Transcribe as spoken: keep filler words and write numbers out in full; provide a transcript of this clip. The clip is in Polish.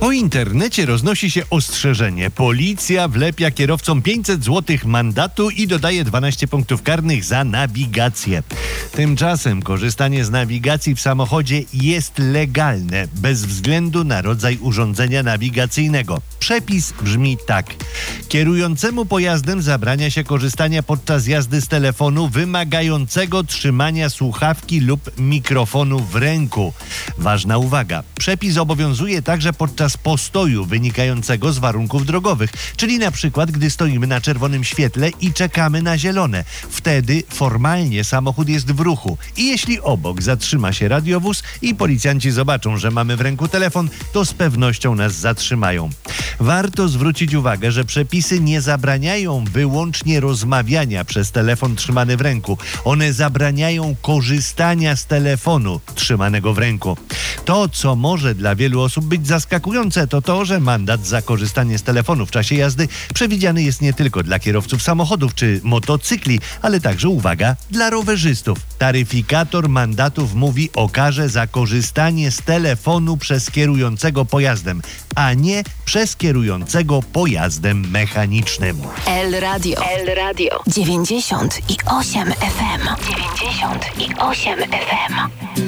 Po internecie roznosi się ostrzeżenie. Policja wlepia kierowcom pięćset złotych mandatu i dodaje dwanaście punktów karnych za nawigację. Tymczasem korzystanie z nawigacji w samochodzie jest legalne, bez względu na rodzaj urządzenia nawigacyjnego. Przepis brzmi tak. Kierującemu pojazdem zabrania się korzystania podczas jazdy z telefonu wymagającego trzymania słuchawki lub mikrofonu w ręku. Ważna uwaga. Przepis obowiązuje także podczas postoju wynikającego z warunków drogowych, czyli na przykład gdy stoimy na czerwonym świetle i czekamy na zielone. Wtedy formalnie samochód jest w ruchu i jeśli obok zatrzyma się radiowóz i policjanci zobaczą, że mamy w ręku telefon, to z pewnością nas zatrzymają. Warto zwrócić uwagę, że przepisy nie zabraniają wyłącznie rozmawiania przez telefon trzymany w ręku. One zabraniają korzystania z telefonu trzymanego w ręku. To, co może dla wielu osób być zaskakujące, to to, że mandat za korzystanie z telefonu w czasie jazdy przewidziany jest nie tylko dla kierowców samochodów czy motocykli, ale także, uwaga, dla rowerzystów. Taryfikator mandatów mówi o karze za korzystanie z telefonu przez kierującego pojazdem, a nie przez kierującego pojazdem mechanicznym. El Radio. El Radio. dziewięćdziesiąt i osiem F M. dziewięćdziesiąt i osiem F M.